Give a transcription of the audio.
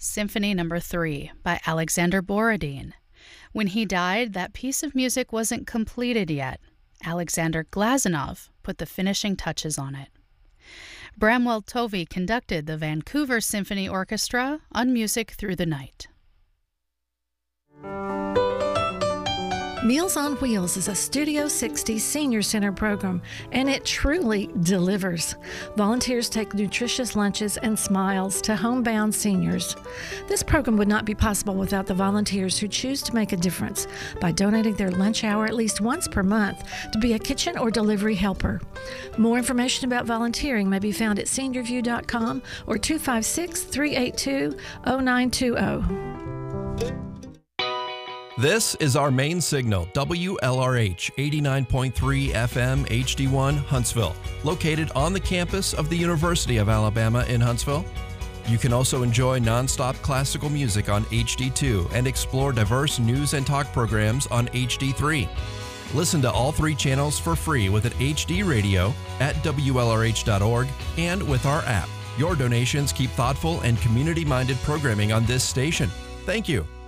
Symphony No. 3 by Alexander Borodin. When he died, that piece of music wasn't completed yet. Alexander Glazunov put the finishing touches on it. Bramwell Tovey conducted the Vancouver Symphony Orchestra on Music Through the Night. Meals on Wheels is a Studio 60 senior center program, and it truly delivers. Volunteers take nutritious lunches and smiles to homebound seniors. This program would not be possible without the volunteers who choose to make a difference by donating their lunch hour at least once per month to be a kitchen or delivery helper. More information about volunteering may be found at seniorview.com or 256-382-0920. This is our main signal, WLRH 89.3 FM HD1 Huntsville, located on the campus of the University of Alabama in Huntsville. You can also enjoy nonstop classical music on HD2 and explore diverse news and talk programs on HD3. Listen to all three channels for free with an HD radio at WLRH.org and with our app. Your donations keep thoughtful and community-minded programming on this station. Thank you.